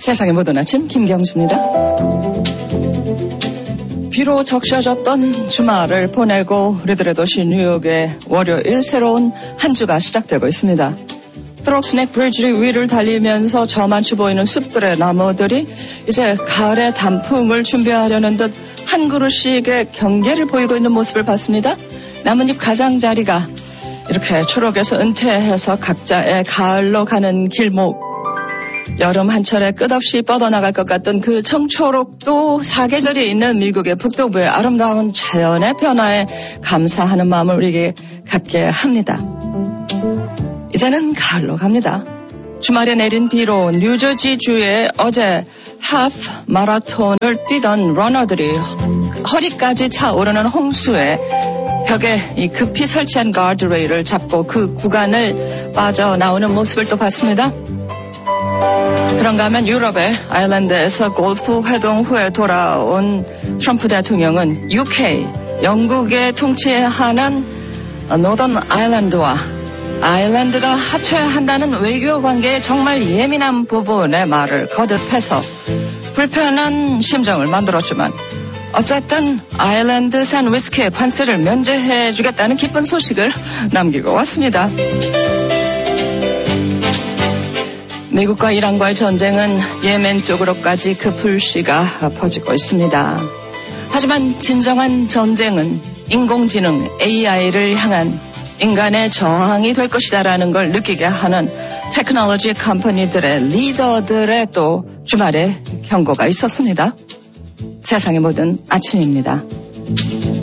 세상의 모든 아침 김경주입니다. 비로 적셔졌던 주말을 보내고 우리들의 도시 뉴욕의 월요일 새로운 한 주가 시작되고 있습니다. 트록스넥 브리지 위를 달리면서 저만치 보이는 숲들의 나무들이 이제 가을의 단풍을 준비하려는 듯 한 그루씩의 경계를 보이고 있는 모습을 봤습니다. 나뭇잎 가장자리가 이렇게 초록에서 은퇴해서 각자의 가을로 가는 길목, 여름 한철에 끝없이 뻗어나갈 것 같던 그 청초록도 사계절이 있는 미국의 북동부의 아름다운 자연의 변화에 감사하는 마음을 우리에게 갖게 합니다. 이제는 가을로 갑니다. 주말에 내린 비로 뉴저지주에 어제 하프 마라톤을 뛰던 러너들이 허리까지 차오르는 홍수에 벽에 이 급히 설치한 가드레일을 잡고 그 구간을 빠져나오는 모습을 또 봤습니다. 그런가 하면 유럽의 아일랜드에서 골프 회동 후에 돌아온 트럼프 대통령은 UK, 영국의 통치하는 노던 아일랜드와 아일랜드가 합쳐야 한다는 외교 관계에 정말 예민한 부분의 말을 거듭해서 불편한 심정을 만들었지만 어쨌든 아일랜드산 위스키의 관세를 면제해주겠다는 기쁜 소식을 남기고 왔습니다. 미국과 이란과의 전쟁은 예멘 쪽으로까지 그 불씨가 퍼지고 있습니다. 하지만 진정한 전쟁은 인공지능 AI를 향한 인간의 저항이 될 것이다라는 걸 느끼게 하는 테크놀로지 컴퍼니들의 리더들의 또 주말에 경고가 있었습니다. 세상의 모든 아침입니다.